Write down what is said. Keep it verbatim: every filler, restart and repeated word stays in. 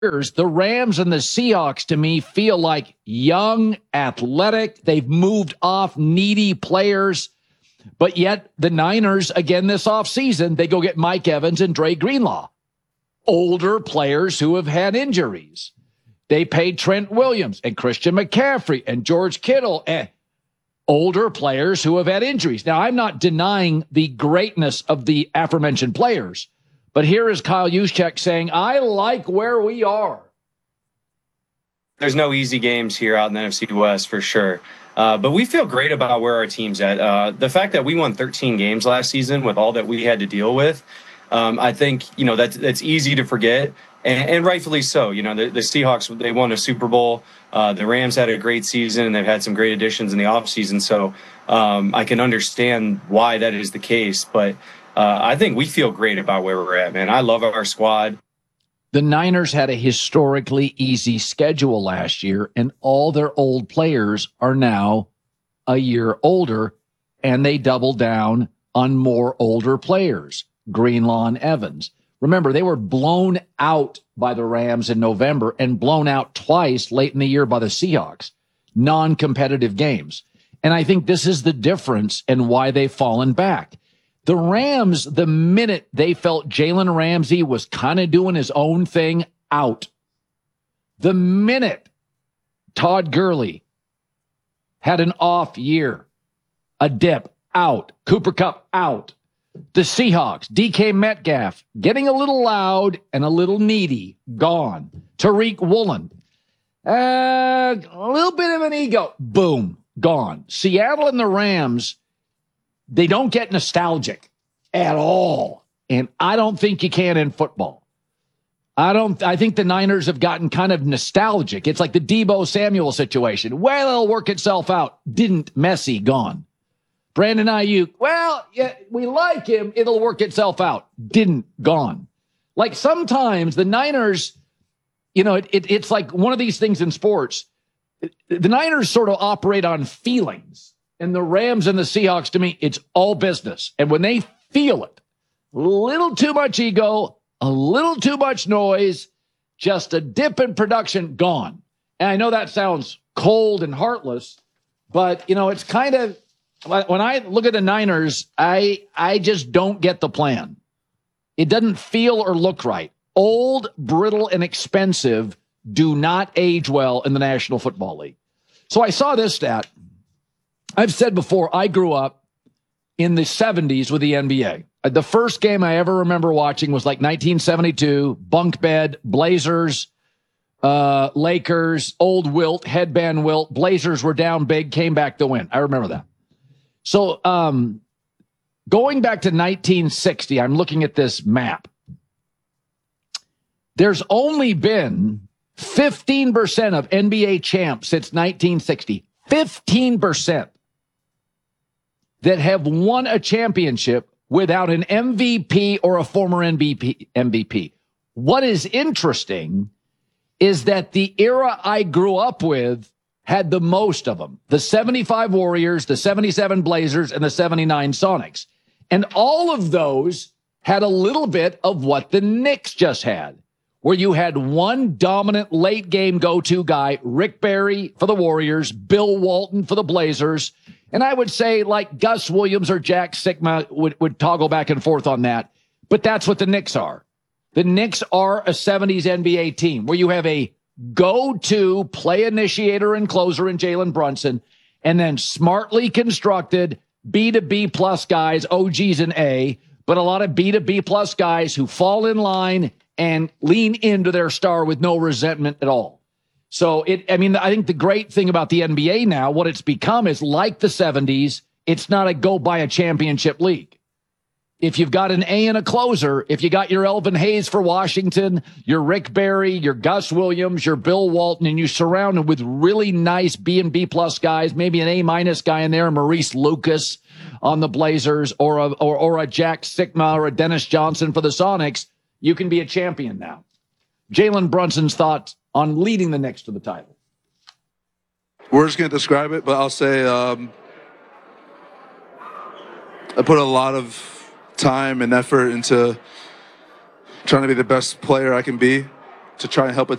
The Rams and the Seahawks, to me, feel like young, athletic. They've moved off needy players. But yet the Niners, again this offseason, they go get Mike Evans and Dre Greenlaw. Older players who have had injuries. They paid Trent Williams and Christian McCaffrey and George Kittle and older players who have had injuries. Now, I'm not denying the greatness of the aforementioned players, but here is Kyle Juszczyk saying, I like where we are. There's no easy games here out in the N F C West for sure. Uh, but we feel great about where our team's at. Uh, the fact that we won thirteen games last season with all that we had to deal with, um, I think, you know, that's, that's easy to forget. And, and rightfully so. You know, the, the Seahawks, they won a Super Bowl. Uh, the Rams had a great season, and they've had some great additions in the offseason. So um, I can understand why that is the case. But uh, I think we feel great about where we're at, man. I love our squad. The Niners had a historically easy schedule last year, and all their old players are now a year older, and they double down on more older players, Greenlaw and Evans. Remember, they were blown out by the Rams in November and blown out twice late in the year by the Seahawks. Non-competitive games. And I think this is the difference and why they've fallen back. The Rams, the minute they felt Jalen Ramsey was kind of doing his own thing, out. The minute Todd Gurley had an off year, a dip, out. Cooper Kupp, out. The Seahawks, D K Metcalf, getting a little loud and a little needy, gone. Tariq Woolen, uh, a little bit of an ego, boom, gone. Seattle and the Rams, they don't get nostalgic at all. And I don't think you can in football. I don't, I think the Niners have gotten kind of nostalgic. It's like the Deebo Samuel situation. Well, it'll work itself out. Didn't. Messi, gone. Brandon Ayuk, well, yeah, we like him. It'll work itself out. Didn't. Gone. Like sometimes the Niners, you know, it, it, it's like one of these things in sports. The Niners sort of operate on feelings. And the Rams and the Seahawks, to me, it's all business. And when they feel it, a little too much ego, a little too much noise, just a dip in production, gone. And I know that sounds cold and heartless, but, you know, it's kind of, when I look at the Niners, I I just don't get the plan. It doesn't feel or look right. Old, brittle, and expensive do not age well in the National Football League. So I saw this stat. I've said before, I grew up in the seventies with the N B A. The first game I ever remember watching was like nineteen seventy-two, bunk bed, Blazers, uh, Lakers, old Wilt, headband Wilt. Blazers were down big, came back to win. I remember that. So um, going back to nineteen sixty, I'm looking at this map. There's only been fifteen percent of N B A champs since nineteen sixty. fifteen percent that have won a championship without an M V P or a former M V P. M V P. What is interesting is that the era I grew up with had the most of them. The seventy-five Warriors, the seventy-seven Blazers, and the seventy-nine Sonics. And all of those had a little bit of what the Knicks just had, where you had one dominant late game go-to guy, Rick Barry for the Warriors, Bill Walton for the Blazers. And I would say like Gus Williams or Jack Sikma would, would toggle back and forth on that. But that's what the Knicks are. The Knicks are a seventies N B A team where you have a go-to play initiator and closer in Jalen Brunson, and then smartly constructed B to B plus guys, O Gs and A, but a lot of B to B plus guys who fall in line and lean into their star with no resentment at all. So it, I mean, I think the great thing about the N B A now, what it's become is like the seventies, it's not a go buy a championship league. If you've got an A and a closer, if you got your Elvin Hayes for Washington, your Rick Barry, your Gus Williams, your Bill Walton, and you surround them with really nice B and B plus guys, maybe an A minus guy in there, Maurice Lucas on the Blazers, or a, or, or a Jack Sikma or a Dennis Johnson for the Sonics, you can be a champion now. Jalen Brunson's thoughts on leading the Knicks to the title. We're just going to describe it, but I'll say um, I put a lot of time and effort into trying to be the best player I can be to try and help a